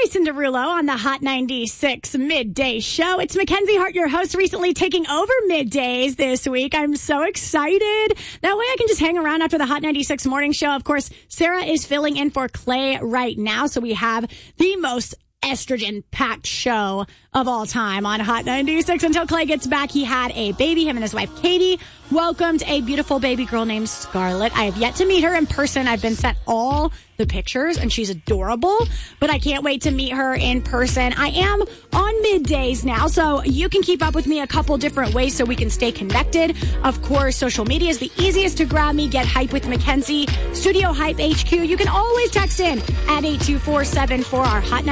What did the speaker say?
Jason Derulo on the Hot 96 Midday Show. It's Mackenzie Hart, your host, recently taking over middays this week. I'm so excited. That way I can just hang around after the Hot 96 morning show. Of course, Sarah is filling in for Clay right now, so we have the most estrogen-packed show of all time on Hot 96. Until Clay gets back, he had a baby. Him and his wife, Katie, welcomed a beautiful baby girl named Scarlett. I have yet to meet her in person. I've been sent all the pictures, and she's adorable, but I can't wait to meet her in person. I am on middays now, so you can keep up with me a couple different ways so we can stay connected. Of course, social media is the easiest to grab me. Get Hype with Mackenzie, Studio Hype HQ. You can always text in at 82474, our Hot